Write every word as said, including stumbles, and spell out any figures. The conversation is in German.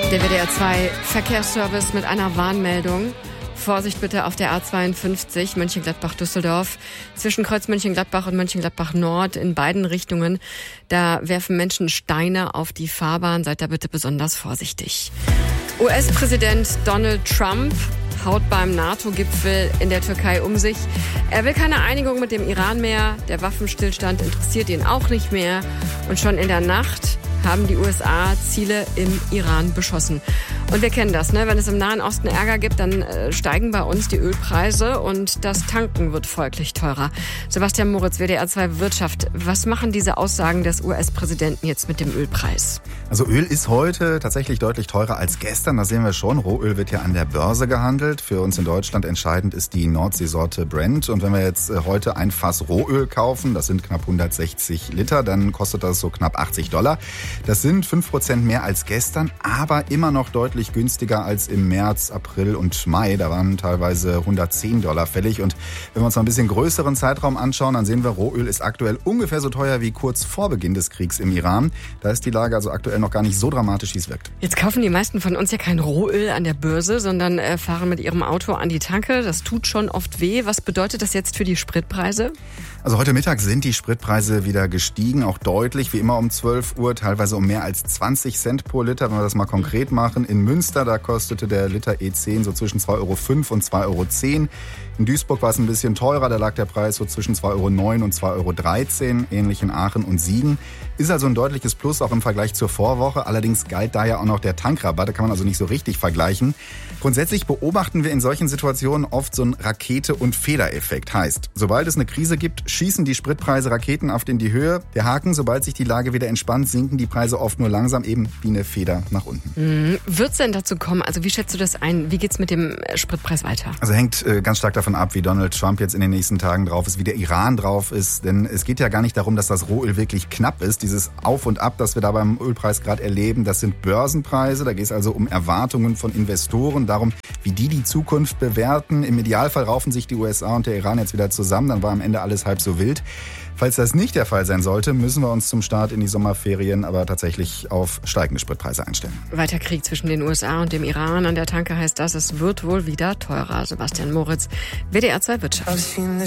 Der W D R zwei Verkehrsservice mit einer Warnmeldung. Vorsicht bitte auf der A zweiundfünfzig Mönchengladbach-Düsseldorf. Zwischen Kreuz Mönchengladbach und Mönchengladbach-Nord in beiden Richtungen. Da werfen Menschen Steine auf die Fahrbahn. Seid da bitte besonders vorsichtig. U S-Präsident Donald Trump haut beim NATO-Gipfel in der Türkei um sich. Er will keine Einigung mit dem Iran mehr. Der Waffenstillstand interessiert ihn auch nicht mehr. Und schon in der Nacht haben die U S A Ziele im Iran beschossen. Und wir kennen das, ne? Wenn es im Nahen Osten Ärger gibt, dann äh, steigen bei uns die Ölpreise und das Tanken wird folglich teurer. Sebastian Moritz, W D R zwei Wirtschaft. Was machen diese Aussagen des U S-Präsidenten jetzt mit dem Ölpreis? Also Öl ist heute tatsächlich deutlich teurer als gestern. Das sehen wir schon. Rohöl wird ja an der Börse gehandelt. Für uns in Deutschland entscheidend ist die Nordseesorte Brent. Und wenn wir jetzt heute ein Fass Rohöl kaufen, das sind knapp hundertsechzig Liter, dann kostet das so knapp achtzig Dollar. Das sind fünf Prozent mehr als gestern, aber immer noch deutlich günstiger als im März, April und Mai. Da waren teilweise hundertzehn Dollar fällig. Und wenn wir uns mal ein bisschen größeren Zeitraum anschauen, dann sehen wir, Rohöl ist aktuell ungefähr so teuer wie kurz vor Beginn des Kriegs im Iran. Da ist die Lage also aktuell noch gar nicht so dramatisch, wie es wirkt. Jetzt kaufen die meisten von uns ja kein Rohöl an der Börse, sondern äh, fahren mit ihrem Auto an die Tanke. Das tut schon oft weh. Was bedeutet das jetzt für die Spritpreise? Also heute Mittag sind die Spritpreise wieder gestiegen, auch deutlich, wie immer um zwölf Uhr, teilweise um mehr als zwanzig Cent pro Liter, wenn wir das mal konkret machen. In Münster, da kostete der Liter E zehn so zwischen zwei Euro fünf und zwei Euro zehn. In Duisburg war es ein bisschen teurer, da lag der Preis so zwischen zwei Euro neun und zwei Euro dreizehn, ähnlich in Aachen und Siegen. Ist also ein deutliches Plus, auch im Vergleich zur Vorwoche. Allerdings galt da ja auch noch der Tankrabatt, da kann man also nicht so richtig vergleichen. Grundsätzlich beobachten wir in solchen Situationen oft so einen Rakete- und Federeffekt. Heißt, sobald es eine Krise gibt, schießen die Spritpreise raketenhaft in die Höhe. Der Haken, sobald sich die Lage wieder entspannt, sinken die Preise oft nur langsam, eben wie eine Feder nach unten. Mhm. Wird es denn dazu kommen? Also wie schätzt du das ein? Wie geht's mit dem Spritpreis weiter? Also hängt äh, ganz stark davon ab, wie Donald Trump jetzt in den nächsten Tagen drauf ist, wie der Iran drauf ist. Denn es geht ja gar nicht darum, dass das Rohöl wirklich knapp ist. Dieses Auf und Ab, das wir da beim Ölpreis gerade erleben, das sind Börsenpreise. Da geht es also um Erwartungen von Investoren, darum, wie die die Zukunft bewerten. Im Idealfall raufen sich die U S A und der Iran jetzt wieder zusammen. Dann war am Ende alles halb so wild. Falls das nicht der Fall sein sollte, müssen wir uns zum Start in die Sommerferien aber tatsächlich auf steigende Spritpreise einstellen. Weiter Krieg zwischen den U S A und dem Iran an der Tanke heißt das, es wird wohl wieder teurer. Sebastian Moritz, W D R zwei Wirtschaft.